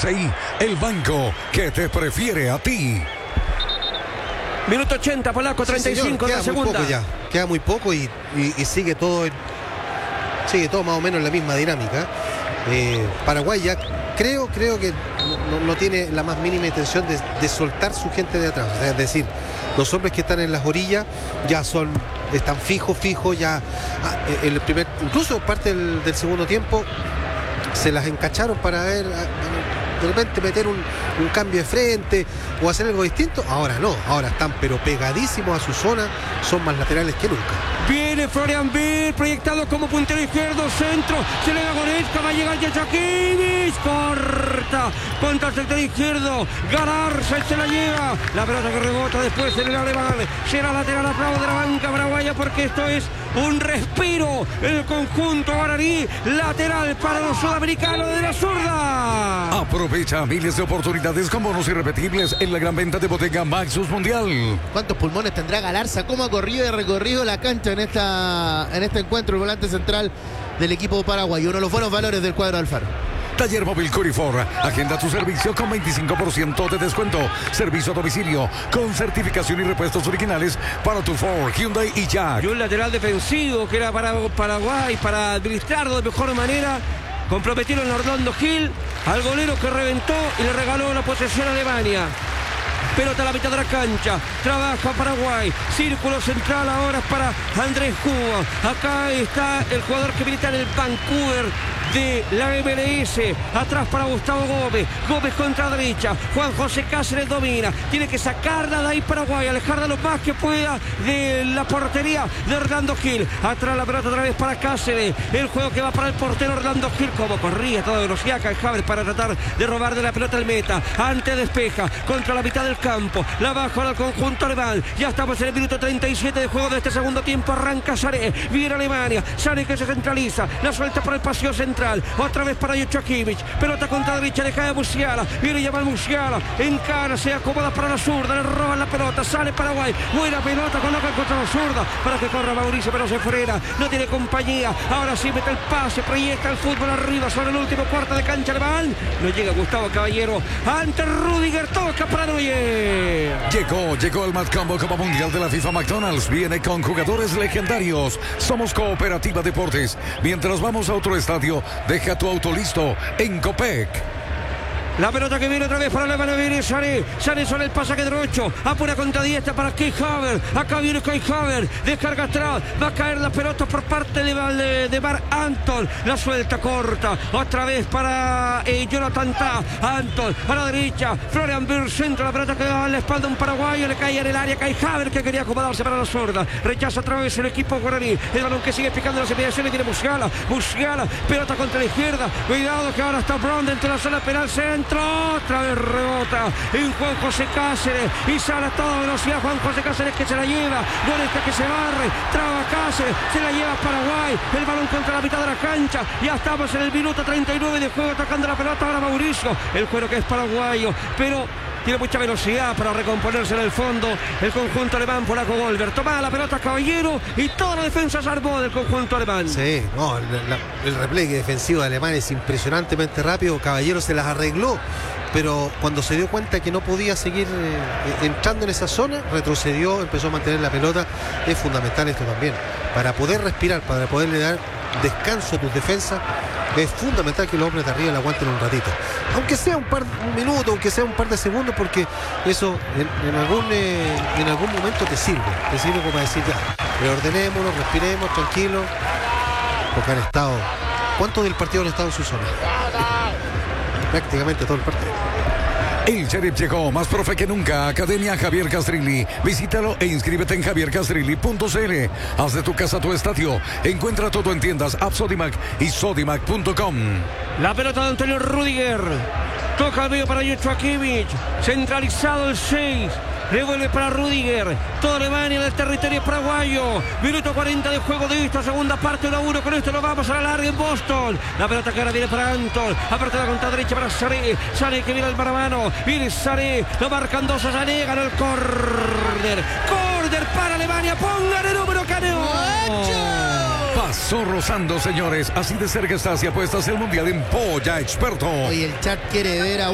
RCI, el banco que te prefiere a ti. Minuto 80, Polaco, 35 de la segunda. Queda muy poco y sigue todo más o menos en la misma dinámica. Paraguay ya creo que no tiene la más mínima intención de soltar su gente de atrás. O sea, es decir, los hombres que están en las orillas ya están fijos, ya incluso parte del segundo tiempo se las encacharon para ver de repente meter un cambio de frente o hacer algo distinto. Ahora no, ahora están pero pegadísimos a su zona, son más laterales que nunca. Viene Florian Wirtz, proyectado como puntero izquierdo, centro, se le da Goretzka, va a llegar Yachakiewicz, corta, contra el sector izquierdo, Galarza se la lleva, la pelota que rebota después en el alemán, será lateral, aplauso de la banca paraguaya porque esto es un respiro, el conjunto guaraní, lateral para los sudamericanos de la zurda. Aprovecha miles de oportunidades con bonos irrepetibles en la gran venta de Bodega Maxus Mundial. ¿Cuántos pulmones tendrá Galarza? ¿Cómo ha corrido y recorrido la cancha en este encuentro? El volante central del equipo paraguayo, uno de los buenos valores del cuadro Alfaro. Taller Móvil Curifor. Agenda tu servicio con 25% de descuento. Servicio a domicilio con certificación y repuestos originales para tu Ford, Hyundai y Jack. Y un lateral defensivo que era para Paraguay, para administrarlo de mejor manera. Comprometieron a Orlando Gil, al golero que reventó y le regaló la posesión a Alemania. Pelota a la mitad de la cancha, trabaja Paraguay, círculo central ahora para Andrés Cuba. Acá está el jugador que milita en el Vancouver de la MLS, atrás para Gustavo Gómez contra derecha, Juan José Cáceres domina, tiene que sacarla de ahí Paraguay, alejarla lo más que pueda de la portería de Orlando Gil, atrás la pelota otra vez para Cáceres, el juego que va para el portero Orlando Gil, como corría a toda velocidad Kai Havertz para tratar de robar de la pelota al meta, antes despeja, contra la mitad del campo, la baja al conjunto alemán, ya estamos en el minuto 37 de juego de este segundo tiempo, arranca Sané, viene Alemania, Sané que se centraliza, la suelta por el pasillo central, otra vez para Yachakiewicz, pelota contra derecha, le cae a Musiala, viene Yamal Musiala, encara, se acomoda para la zurda, le roban la pelota, sale Paraguay, buena pelota, coloca contra la zurda, para que corra Mauricio, pero se frena, no tiene compañía, ahora sí mete el pase, proyecta el fútbol arriba, sobre el último cuarto de cancha alemán, no llega Gustavo Caballero, ante Rudiger, toca para Neuer. Llegó el Mad Combo Copa Mundial de la FIFA McDonald's, viene con jugadores legendarios, somos Cooperativa Deportes, mientras vamos a otro estadio, deja tu auto listo en Copec. La pelota que viene otra vez para Alemania, viene Sané sobre el pasaje derecho, apura contra diestra para Kai Havertz, acá viene Kai Havertz, descarga atrás, va a caer la pelota por parte de Marc Anton, la suelta corta, otra vez para Jonathan Tah, Anton, a la derecha, Florian Wirtz, centro, la pelota que va a la espalda de un paraguayo, le cae en el área, Kai Havertz que quería acomodarse para la zurda, rechaza otra vez el equipo guaraní, el balón que sigue picando las inmediaciones, tiene Musiala, pelota contra la izquierda, cuidado que ahora está Brown dentro de la zona penal, centro, otra vez rebota en Juan José Cáceres y sale a toda velocidad Juan José Cáceres que se la lleva, Goretzka que se barre, traba Cáceres, se la lleva Paraguay, el balón contra la mitad de la cancha, ya estamos en el minuto 39 de juego, tocando la pelota ahora Mauricio, el juego que es paraguayo, pero tiene mucha velocidad para recomponerse en el fondo el conjunto alemán, Polaco Golver. Toma la pelota Caballero y toda la defensa se armó del conjunto alemán. Sí, no, el repliegue defensivo de alemán es impresionantemente rápido. Caballero se las arregló, pero cuando se dio cuenta que no podía seguir entrando en esa zona, retrocedió, empezó a mantener la pelota. Es fundamental esto también, para poder respirar, para poderle dar descanso a tus defensas. Es fundamental que los hombres de arriba la aguanten un ratito, aunque sea un minuto, aunque sea un par de segundos, porque eso en algún momento te sirve como para decir ya, reordenémonos, respiremos, tranquilos, porque han estado, ¿cuánto del partido han estado en su zona? Prácticamente todo el partido. El Sheriff llegó, más profe que nunca, Academia Javier Castrilli. Visítalo e inscríbete en javiercastrilli.cl. Haz de tu casa tu estadio. Encuentra todo en tiendas App Sodimac y Sodimac.com. La pelota de Antonio Rudiger. Toca al medio para Yachakiewicz. Centralizado el 6. Revuelve para Rudiger. Toda Alemania en el territorio paraguayo. Minuto 40 de juego de esta segunda parte, 1-1. Con esto nos vamos a la larga en Boston. La pelota que ahora viene para Anton. Apertura contra derecha para Sané. Sané que viene al maramano. Viene Sané. Lo marcan dos a Sané. Ganó el córner. Córner para Alemania. Pongan el número, Caneo. Pasó rozando, señores. Así de cerca está, si apuestas el mundial en Polla Experto. Hoy el chat quiere ver a